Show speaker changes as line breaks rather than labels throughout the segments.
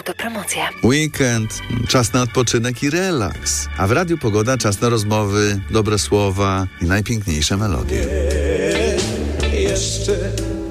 Autopromocja.
Weekend, czas na odpoczynek i relaks. A w Radiu Pogoda czas na rozmowy, dobre słowa i najpiękniejsze melodie.
Jeszcze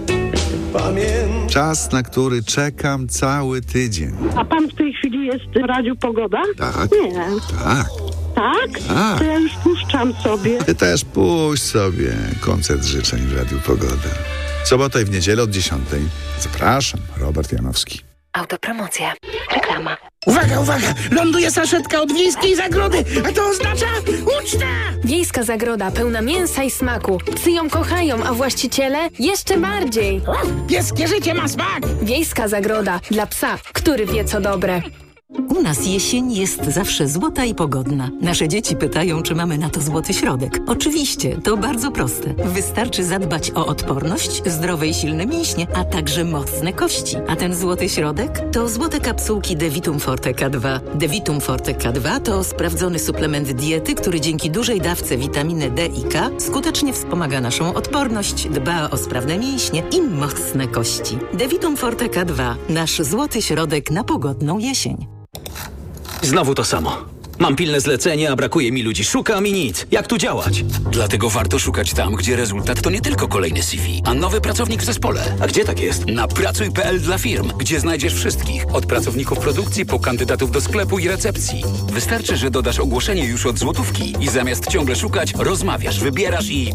pamiętam.
Czas, na który czekam cały tydzień.
A pan w tej chwili jest w Radiu Pogoda?
Tak.
Nie.
Tak.
Tak?
Tak.
To ja już puszczam sobie.
Ty też puść sobie koncert życzeń w Radiu Pogoda. W sobotę i w niedzielę od 10:00. Zapraszam, Robert Janowski.
Autopromocja. Reklama.
Uwaga, uwaga! Ląduje saszetka od Wiejskiej Zagrody, a to oznacza ucztę!
Wiejska Zagroda pełna mięsa i smaku. Psy ją kochają, a właściciele jeszcze bardziej.
Pieskie życie ma smak!
Wiejska Zagroda dla psa, który wie co dobre.
U nas jesień jest zawsze złota i pogodna. Nasze dzieci pytają, czy mamy na to złoty środek. Oczywiście, to bardzo proste. Wystarczy zadbać o odporność, zdrowe i silne mięśnie, a także mocne kości. A ten złoty środek to złote kapsułki Devitum Forte K2. Devitum Forte K2 to sprawdzony suplement diety, który dzięki dużej dawce witaminy D i K skutecznie wspomaga naszą odporność, dba o sprawne mięśnie i mocne kości. Devitum Forte K2. Nasz złoty środek na pogodną jesień.
Znowu to samo. Mam pilne zlecenie, a brakuje mi ludzi. Szukam i nic. Jak tu działać?
Dlatego warto szukać tam, gdzie rezultat to nie tylko kolejny CV, a nowy pracownik w zespole.
A gdzie tak jest?
Na pracuj.pl dla firm, gdzie znajdziesz wszystkich. Od pracowników produkcji po kandydatów do sklepu i recepcji. Wystarczy, że dodasz ogłoszenie już od złotówki i zamiast ciągle szukać, rozmawiasz, wybierasz i...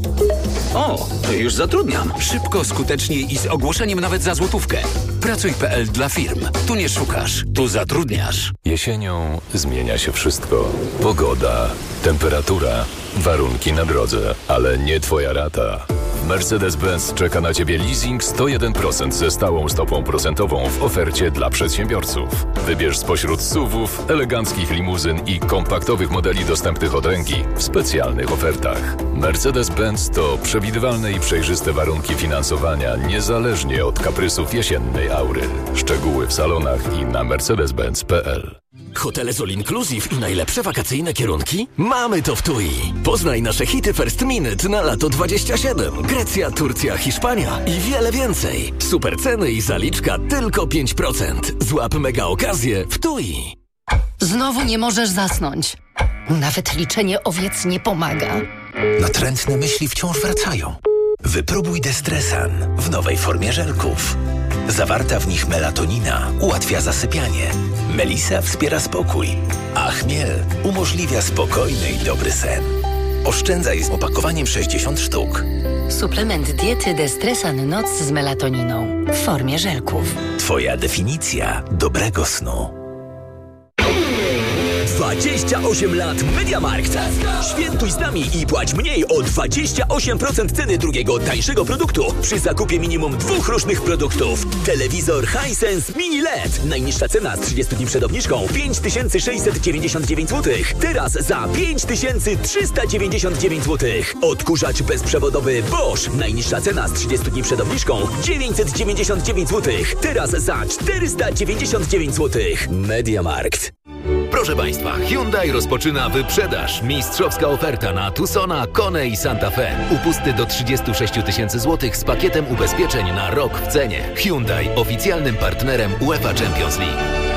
O, to już zatrudniam.
Szybko, skutecznie i z ogłoszeniem nawet za złotówkę. Pracuj.pl dla firm. Tu nie szukasz, tu zatrudniasz.
Jesienią zmienia się wszystko. Pogoda, temperatura, warunki na drodze, ale nie twoja rata. Mercedes-Benz czeka na Ciebie leasing 101% ze stałą stopą procentową w ofercie dla przedsiębiorców. Wybierz spośród SUV-ów, eleganckich limuzyn i kompaktowych modeli dostępnych od ręki w specjalnych ofertach. Mercedes-Benz to przewidywalne i przejrzyste warunki finansowania niezależnie od kaprysów jesiennej aury. Szczegóły w salonach i na mercedes-benz.pl.
Hotele z All Inclusive i najlepsze wakacyjne kierunki? Mamy to w TUI. Poznaj nasze hity First Minute na lato 27. Grecja, Turcja, Hiszpania i wiele więcej. Super ceny i zaliczka tylko 5%. Złap mega okazję w TUI.
Znowu nie możesz zasnąć. Nawet liczenie owiec nie pomaga.
Natrętne myśli wciąż wracają. Wypróbuj Destresan w nowej formie żelków. Zawarta w nich melatonina ułatwia zasypianie. Melisa wspiera spokój, a chmiel umożliwia spokojny i dobry sen. Oszczędzaj z opakowaniem 60 sztuk.
Suplement diety Destresan Noc z melatoniną w formie żelków.
Twoja definicja dobrego snu.
28 lat MediaMarkt. Świętuj z nami i płać mniej o 28% ceny drugiego, tańszego produktu przy zakupie minimum 2 różnych produktów. Telewizor Hisense Mini LED. Najniższa cena z 30 dni przed obniżką 5699 zł. Teraz za 5399 zł. Odkurzacz bezprzewodowy Bosch. Najniższa cena z 30 dni przed obniżką 999 zł. Teraz za 499 zł. MediaMarkt.
Proszę Państwa, Hyundai rozpoczyna wyprzedaż. Mistrzowska oferta na Tucsona, Kone i Santa Fe. Upusty do 36 000 złotych z pakietem ubezpieczeń na rok w cenie. Hyundai, oficjalnym partnerem UEFA Champions League.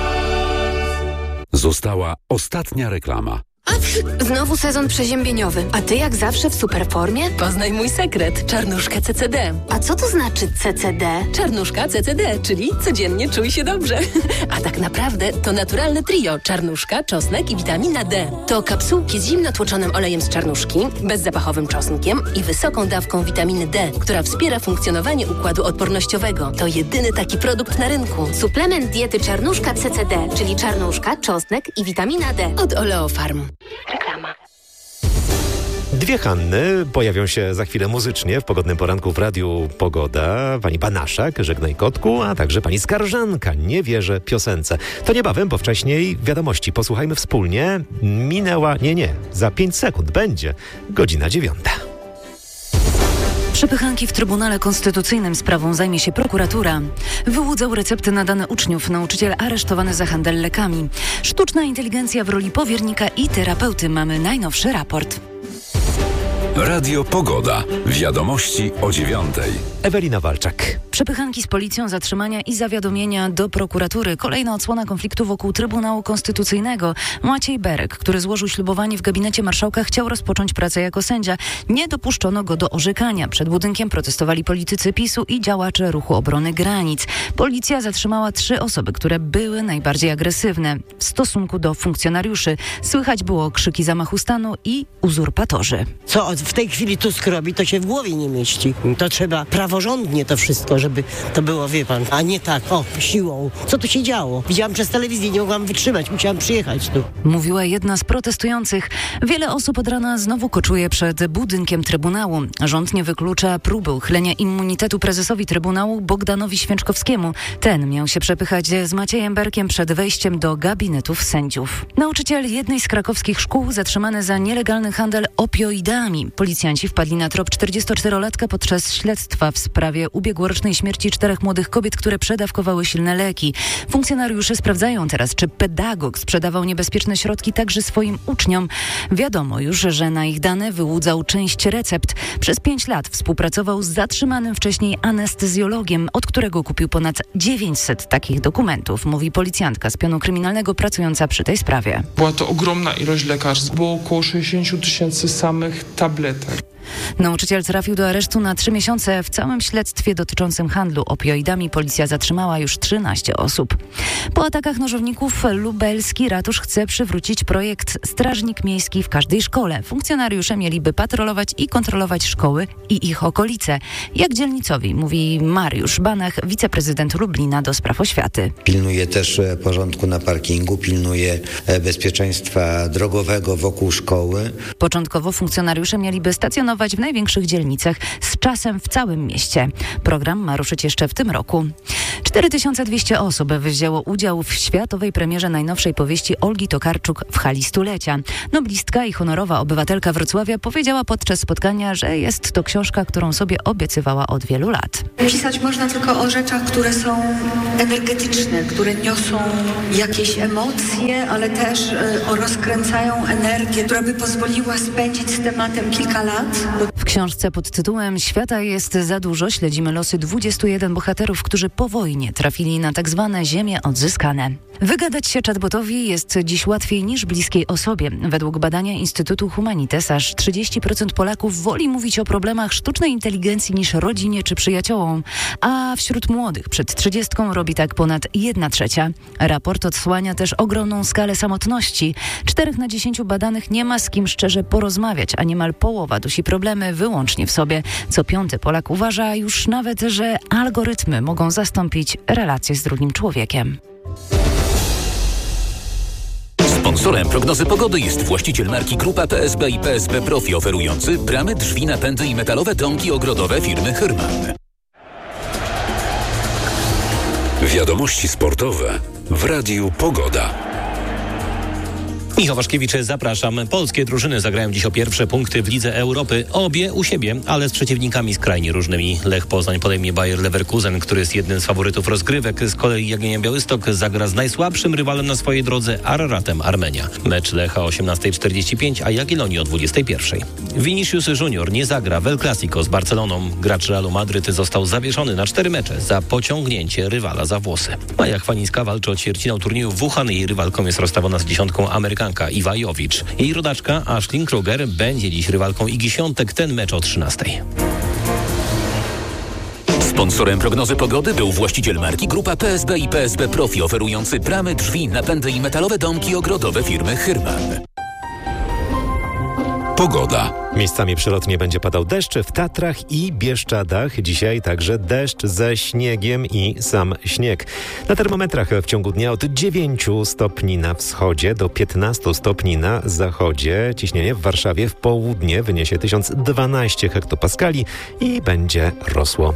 Została ostatnia reklama.
Znowu sezon przeziębieniowy, a ty jak zawsze w super formie?
Poznaj mój sekret, czarnuszkę CCD.
A co to znaczy CCD?
Czarnuszka CCD, czyli codziennie czuj się dobrze. A tak naprawdę to naturalne trio, czarnuszka, czosnek i witamina D. To kapsułki z zimno tłoczonym olejem z czarnuszki, bezzapachowym czosnkiem i wysoką dawką witaminy D, która wspiera funkcjonowanie układu odpornościowego. To jedyny taki produkt na rynku.
Suplement diety czarnuszka CCD, czyli czarnuszka, czosnek i witamina D
od Oleofarm.
Reklama.
Dwie Hanny pojawią się za chwilę muzycznie w Pogodnym Poranku w Radiu Pogoda. Pani Banaszak, Żegnaj Kotku, a także pani Skarżanka, Nie wierzę piosence. To niebawem, bo wcześniej wiadomości. Posłuchajmy wspólnie. Minęła, za 5 sekund będzie 9:00.
Przepychanki w Trybunale Konstytucyjnym sprawą zajmie się prokuratura. Wyłudzał recepty nadane uczniów, nauczyciel aresztowany za handel lekami. Sztuczna inteligencja w roli powiernika i terapeuty. Mamy najnowszy raport.
Radio Pogoda. Wiadomości o 9:00.
Ewelina Walczak.
Przepychanki z policją, zatrzymania i zawiadomienia do prokuratury. Kolejna odsłona konfliktu wokół Trybunału Konstytucyjnego. Maciej Berek, który złożył ślubowanie w gabinecie marszałka, chciał rozpocząć pracę jako sędzia. Nie dopuszczono go do orzekania. Przed budynkiem protestowali politycy PiS-u i działacze Ruchu Obrony Granic. Policja zatrzymała 3 osoby, które były najbardziej agresywne w stosunku do funkcjonariuszy. Słychać było krzyki zamachu stanu i uzurpatorzy.
Co w tej chwili Tusk robi, to się w głowie nie mieści. To trzeba praworządnie to wszystko, żeby to było, wie pan, a nie tak, siłą. Co tu się działo? Widziałam przez telewizję, nie mogłam wytrzymać, musiałam przyjechać tu.
Mówiła jedna z protestujących. Wiele osób od rana znowu koczuje przed budynkiem Trybunału. Rząd nie wyklucza próby uchylenia immunitetu prezesowi Trybunału Bogdanowi Święczkowskiemu. Ten miał się przepychać z Maciejem Berkiem przed wejściem do gabinetów sędziów. Nauczyciel jednej z krakowskich szkół zatrzymany za nielegalny handel opioidami. Policjanci wpadli na trop 44-latka podczas śledztwa w sprawie ubiegłorocznej śmierci 4 młodych kobiet, które przedawkowały silne leki. Funkcjonariusze sprawdzają teraz, czy pedagog sprzedawał niebezpieczne środki także swoim uczniom. Wiadomo już, że na ich dane wyłudzał część recept. Przez 5 lat współpracował z zatrzymanym wcześniej anestezjologiem, od którego kupił ponad 900 takich dokumentów, mówi policjantka z pionu kryminalnego pracująca przy tej sprawie.
Była to ogromna ilość lekarstw. Było około 60 000 samych tabletek.
Nauczyciel trafił do aresztu na 3 miesiące. W całym śledztwie dotyczącym handlu opioidami policja zatrzymała już 13 osób. Po atakach nożowników lubelski ratusz chce przywrócić projekt Strażnik Miejski w każdej szkole. Funkcjonariusze mieliby patrolować i kontrolować szkoły i ich okolice. Jak dzielnicowi, mówi Mariusz Banach, wiceprezydent Lublina do spraw oświaty.
Pilnuje też porządku na parkingu, pilnuje bezpieczeństwa drogowego wokół szkoły.
Początkowo funkcjonariusze mieliby stacjonować w największych dzielnicach, z czasem w całym mieście. Program ma ruszyć jeszcze w tym roku. 4200 osób wzięło udział w światowej premierze najnowszej powieści Olgi Tokarczuk w hali stulecia. Noblistka i honorowa obywatelka Wrocławia powiedziała podczas spotkania, że jest to książka, którą sobie obiecywała od wielu lat.
Pisać można tylko o rzeczach, które są energetyczne, które niosą jakieś emocje, ale też rozkręcają energię, która by pozwoliła spędzić z tematem kilka lat.
W książce pod tytułem Świata jest za dużo śledzimy losy 21 bohaterów, którzy po wojnie trafili na tak zwane ziemie odzyskane. Wygadać się chatbotowi jest dziś łatwiej niż bliskiej osobie. Według badania Instytutu Humanites aż 30% Polaków woli mówić o problemach sztucznej inteligencji niż rodzinie czy przyjaciołom, a wśród młodych przed 30 robi tak ponad 1/3. Raport odsłania też ogromną skalę samotności. 4 na 10 badanych nie ma z kim szczerze porozmawiać, a niemal połowa dusi problemy wyłącznie w sobie. Co 5 Polak uważa już nawet, że algorytmy mogą zastąpić relacje z drugim człowiekiem.
Sponsorem prognozy pogody jest właściciel marki Grupa PSB i PSB Profi, oferujący bramy, drzwi, napędy i metalowe domki ogrodowe firmy Hyrman.
Wiadomości sportowe w Radiu Pogoda.
Michał Waszkiewicz, zapraszam. Polskie drużyny zagrają dziś o pierwsze punkty w Lidze Europy. Obie u siebie, ale z przeciwnikami skrajnie różnymi. Lech Poznań podejmie Bayer Leverkusen, który jest jednym z faworytów rozgrywek. Z kolei Jagiellonia Białystok zagra z najsłabszym rywalem na swojej drodze, Araratem Armenia. Mecz Lecha o 18:45, a Jagiellonii o 21:00. Vinicius Junior nie zagra w El Clasico z Barceloną. Gracz Realu Madryt został zawieszony na 4 mecze za pociągnięcie rywala za włosy. Maja Chwalińska walczy o ćwierćfinał turnieju w Wuhan. Jej rywalką jest rozstawiona z 10 Amerykanka Iwa Jowicz. Jej rodaczka Ashlyn Kruger będzie dziś rywalką Igi Świątek, ten mecz o 13:00.
Sponsorem prognozy pogody był właściciel marki Grupa PSB i PSB Profi, oferujący bramy, drzwi, napędy i metalowe domki ogrodowe firmy Hyrman.
Pogoda.
Miejscami przelotnie będzie padał deszcz w Tatrach i Bieszczadach. Dzisiaj także deszcz ze śniegiem i sam śnieg. Na termometrach w ciągu dnia od 9 stopni na wschodzie do 15 stopni na zachodzie. Ciśnienie w Warszawie w południe wyniesie 1012 hektopaskali i będzie rosło.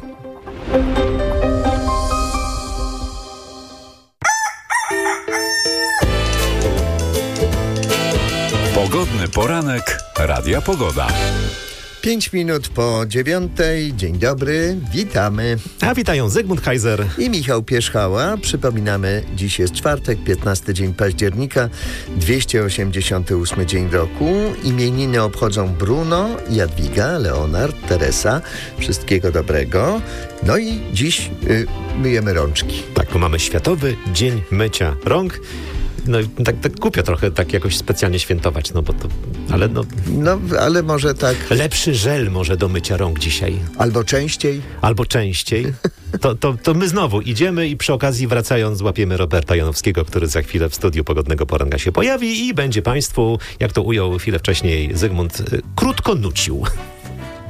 Pogodny poranek Radia Pogoda.
5 minut po 9:00. Dzień dobry, witamy.
A witają Zygmunt Heiser
i Michał Pierzchała. Przypominamy, dziś jest czwartek, 15 dzień października, 288 dzień roku. Imieniny obchodzą Bruno, Jadwiga, Leonard, Teresa. Wszystkiego dobrego. No i dziś myjemy rączki.
Tak, bo mamy Światowy Dzień Mycia Rąk. No tak głupio trochę tak jakoś specjalnie świętować, no bo to, ale no...
No, ale może tak...
Lepszy żel może do mycia rąk dzisiaj.
Albo częściej.
Albo częściej. To my znowu idziemy i przy okazji wracając złapiemy Roberta Janowskiego, który za chwilę w studiu Pogodnego Poranka się pojawi i będzie Państwu, jak to ujął chwilę wcześniej Zygmunt, krótko nucił.